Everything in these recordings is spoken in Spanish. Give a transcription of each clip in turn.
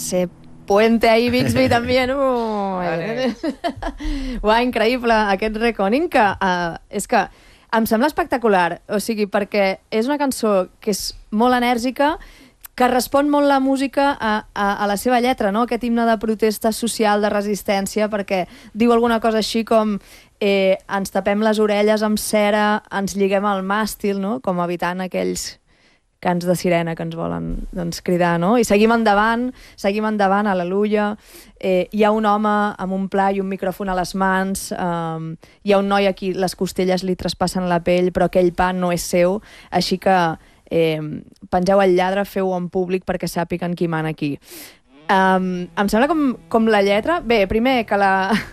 ese puente ahí Bixby también. Vale. Uau, increïble, aquest Reckoning, que és que em sembla espectacular, o sigui, perquè és una cançó que és molt enèrgica, que respon molt la música a la seva lletra, no? Aquest himne de protesta social, de resistència, perquè diu alguna cosa així com ens tapem les orelles amb cera, ens lliguem al màstil, no? Com evitant aquells cants de sirena que ens volen cridar, no? I seguim endavant, al·leluia. Hi ha un home amb un pla i un micròfon a les mans, hi ha un noi a qui les costelles li traspassen la pell, però aquell pa no és seu, així que pengeu el lladre, feu-ho en públic perquè sàpiguen qui mana aquí. Em sembla com la lletra... Bé, primer que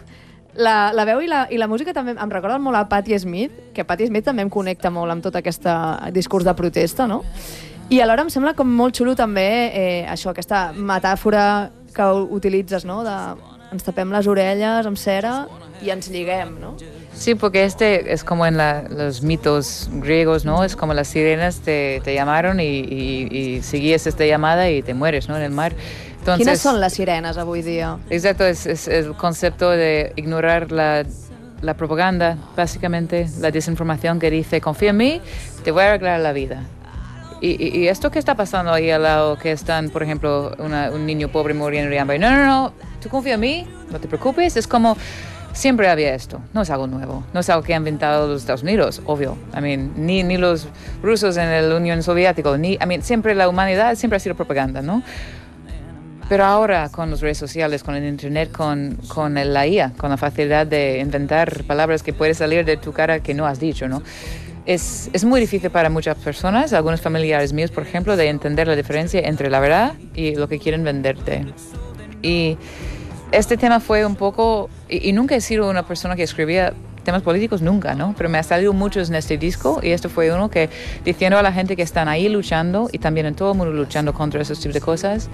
la veu i la música també em recorden molt a Patti Smith, que Patti Smith també em connecta molt amb tot aquest discurs de protesta, no? I alhora em sembla com molt xulo també això, aquesta metàfora que utilitzes, no? Ens tapem les orelles amb cera y ens lliguem, ¿no? Sí, porque es como en los mitos griegos, ¿no? Es como las sirenas te llamaron y seguías esta llamada y te mueres, ¿no? En el mar. Entonces, ¿quiénes son las sirenas avui día? Exacto, es el concepto de ignorar la propaganda, básicamente, la desinformación que dice, confía en mí, te voy a arreglar la vida. Y esto que está pasando ahí al lado, que están, por ejemplo, un niño pobre muriendo de hambre, no, tú confía en mí, no te preocupes, es como... Siempre había esto, no es algo nuevo, no es algo que han inventado los Estados Unidos, obvio. Ni los rusos en la Unión Soviética, siempre la humanidad siempre ha sido propaganda, ¿no? Pero ahora con las redes sociales, con el internet, con la IA, con la facilidad de inventar palabras que pueden salir de tu cara que no has dicho, ¿no? Es muy difícil para muchas personas, algunos familiares míos, por ejemplo, de entender la diferencia entre la verdad y lo que quieren venderte. Y este tema fue un poco, y nunca he sido una persona que escribía temas políticos, nunca, ¿no? Pero me ha salido muchos en este disco y esto fue uno que diciendo a la gente que están ahí luchando y también en todo el mundo luchando contra esos tipos de cosas,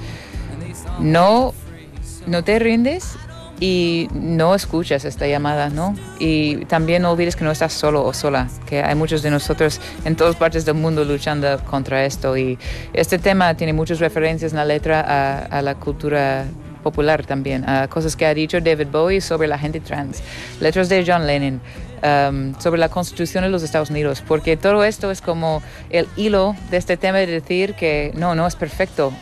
no te rindes y no escuchas esta llamada, ¿no? Y también no olvides que no estás solo o sola, que hay muchos de nosotros en todas partes del mundo luchando contra esto y este tema tiene muchas referencias en la letra a la cultura popular también, cosas que ha dicho David Bowie sobre la gente trans, letras de John Lennon, sobre la Constitución de los Estados Unidos, porque todo esto es como el hilo de este tema de decir que no es perfecto,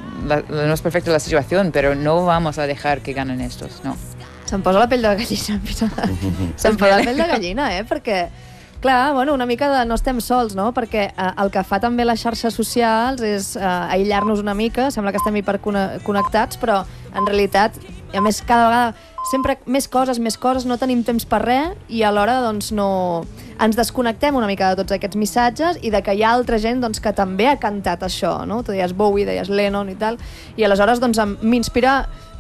no es perfecta la situación, pero no vamos a dejar que ganen estos, no. Se'm posa la pell de gallina, se'm posa la pell de gallina, perquè clar, bueno, una mica de no estem sols, no? Perquè el que fa també les xarxes socials és aïllar-nos una mica, sembla que estem hiperconnectats, però en realitat, i a més cada vegada sempre més coses, no tenim temps per res i alhora doncs no... ens desconnectem una mica de tots aquests missatges i de que hi ha altra gent doncs, que també ha cantat això, no? Tu deies Bowie, deies Lennon i tal, i aleshores doncs m'inspira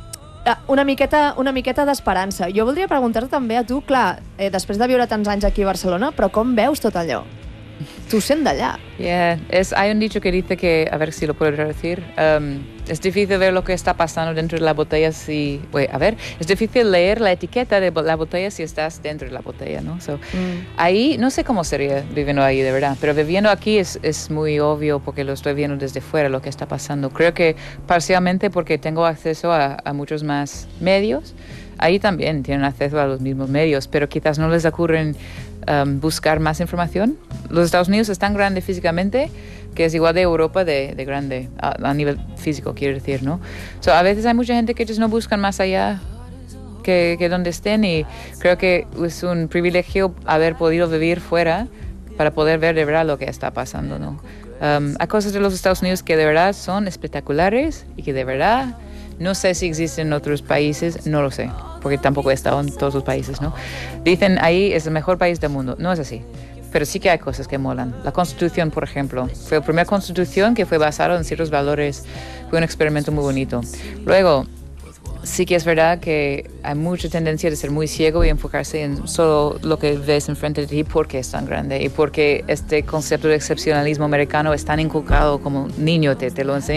una miqueta d'esperança. Jo voldria preguntar-te també a tu, clar, després de viure tants anys aquí a Barcelona, però com veus tot allò? Tu sent d'allà. Hay un dicho que dice que, a ver si lo puedo traducir, es difícil ver lo que está pasando dentro de la botella es difícil leer la etiqueta de la botella si estás dentro de la botella, ¿no? Ahí, no sé cómo sería viviendo ahí de verdad, pero viviendo aquí es muy obvio porque lo estoy viendo desde fuera lo que está pasando. Creo que parcialmente porque tengo acceso a muchos más medios, ahí también tienen acceso a los mismos medios, pero quizás no les ocurren buscar más información. Los Estados Unidos es tan grande físicamente que es igual de Europa de grande, a nivel físico, quiero decir, ¿no? A veces hay mucha gente que no buscan más allá que donde estén y creo que es un privilegio haber podido vivir fuera para poder ver de verdad lo que está pasando, ¿no? Hay cosas de los Estados Unidos que de verdad son espectaculares y que de verdad no sé si existen en otros países, no lo sé, porque tampoco he estado en todos los países, ¿no? Dicen ahí es el mejor país del mundo, no es así, pero sí que hay cosas que molan. La Constitución, por ejemplo, fue la primera Constitución que fue basada en ciertos valores, fue un experimento muy bonito. Luego, sí que es verdad que hay mucha tendencia de ser muy ciego y enfocarse en solo lo que ves enfrente de ti porque es tan grande y porque este concepto de excepcionalismo americano es tan inculcado como niño, te lo enseñan